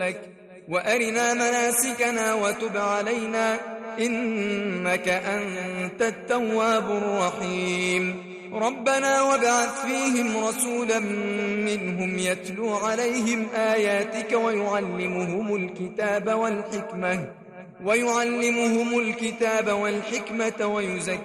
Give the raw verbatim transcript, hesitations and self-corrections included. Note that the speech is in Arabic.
وأرنا مناسكنا وتب علينا إنك أنت التواب الرحيم ربنا وابعث فيهم رسولا منهم يتلو عليهم آياتك ويعلمهم الكتاب والحكمة ويعلمهم الكتاب والحكمة ويزكيهم